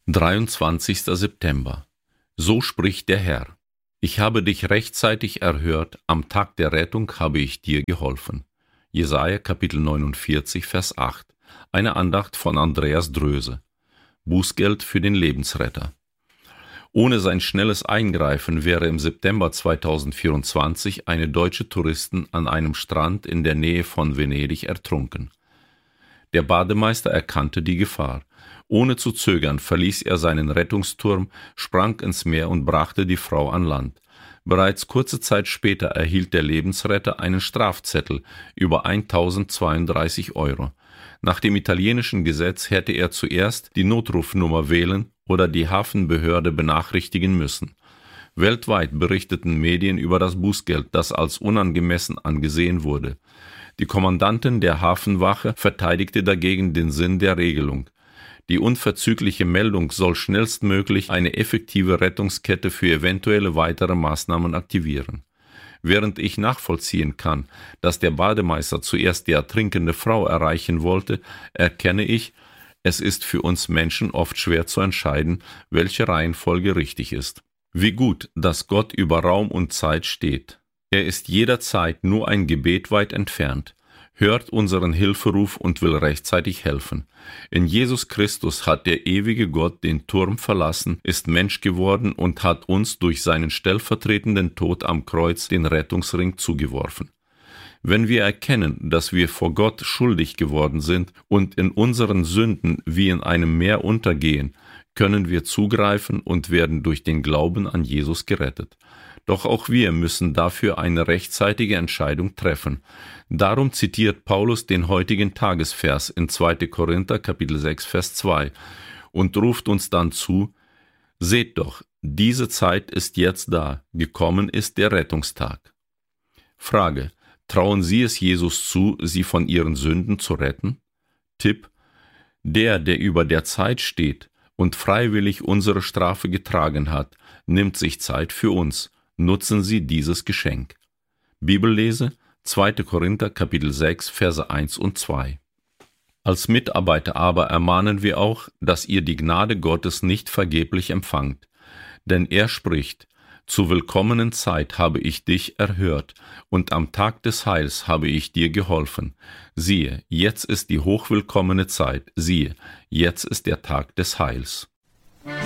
23. September. So spricht der Herr. Ich habe dich rechtzeitig erhört, am Tag der Rettung habe ich dir geholfen. Jesaja Kapitel 49, Vers 8. Eine Andacht von Andreas Dröse. Bußgeld für den Lebensretter. Ohne sein schnelles Eingreifen wäre im September 2024 eine deutsche Touristin an einem Strand in der Nähe von Venedig ertrunken. Der Bademeister erkannte die Gefahr. Ohne zu zögern verließ er seinen Rettungsturm, sprang ins Meer und brachte die Frau an Land. Bereits kurze Zeit später erhielt der Lebensretter einen Strafzettel über 1.032 €. Nach dem italienischen Gesetz hätte er zuerst die Notrufnummer wählen oder die Hafenbehörde benachrichtigen müssen. Weltweit berichteten Medien über das Bußgeld, das als unangemessen angesehen wurde. Die Kommandantin der Hafenwache verteidigte dagegen den Sinn der Regelung. Die unverzügliche Meldung soll schnellstmöglich eine effektive Rettungskette für eventuelle weitere Maßnahmen aktivieren. Während ich nachvollziehen kann, dass der Bademeister zuerst die ertrinkende Frau erreichen wollte, erkenne ich, es ist für uns Menschen oft schwer zu entscheiden, welche Reihenfolge richtig ist. Wie gut, dass Gott über Raum und Zeit steht. Er ist jederzeit nur ein Gebet weit entfernt, hört unseren Hilferuf und will rechtzeitig helfen. In Jesus Christus hat der ewige Gott den Turm verlassen, ist Mensch geworden und hat uns durch seinen stellvertretenden Tod am Kreuz den Rettungsring zugeworfen. Wenn wir erkennen, dass wir vor Gott schuldig geworden sind und in unseren Sünden wie in einem Meer untergehen, können wir zugreifen und werden durch den Glauben an Jesus gerettet. Doch auch wir müssen dafür eine rechtzeitige Entscheidung treffen. Darum zitiert Paulus den heutigen Tagesvers in 2. Korinther Kapitel 6, Vers 2 und ruft uns dann zu: Seht doch, diese Zeit ist jetzt da, gekommen ist der Rettungstag. Frage: Trauen Sie es Jesus zu, Sie von Ihren Sünden zu retten? Tipp: Der über der Zeit steht und freiwillig unsere Strafe getragen hat, nimmt sich Zeit für uns. Nutzen Sie dieses Geschenk. Bibellese 2. Korinther Kapitel 6 Verse 1 und 2. Als Mitarbeiter aber ermahnen wir auch, dass ihr die Gnade Gottes nicht vergeblich empfangt. Denn er spricht: Zur willkommenen Zeit habe ich dich erhört, und am Tag des Heils habe ich dir geholfen. Siehe, jetzt ist die hochwillkommene Zeit, siehe, jetzt ist der Tag des Heils.